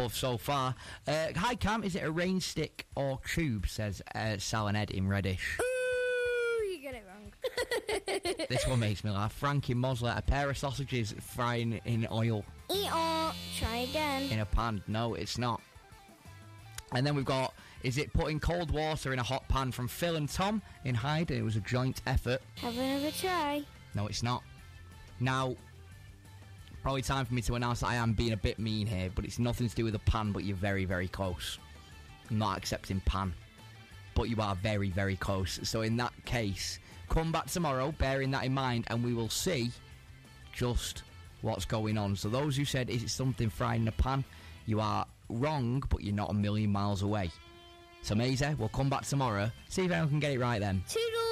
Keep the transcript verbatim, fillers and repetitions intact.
above so far. Uh, hi, Cam. Is it a rain stick or tube? Says uh, Sal and Ed in Reddish. Ooh, you get it wrong. This one makes me laugh. Frankie Mosler, a pair of sausages frying in oil. Eat-o. Try again. In a pan. No, it's not. And then we've got, is it putting cold water in a hot pan from Phil and Tom in Hyde? It was a joint effort. Have another try. No, it's not. Now, probably time for me to announce that I am being a bit mean here, but it's nothing to do with the pan, but you're very, very close. I'm not accepting pan, but you are very, very close. So in that case, come back tomorrow, bearing that in mind, and we will see just what's going on. So those who said, is it something fried in a pan? You are wrong, but you're not a million miles away. So Maisie, we'll come back tomorrow, see if anyone can get it right then. Toodles.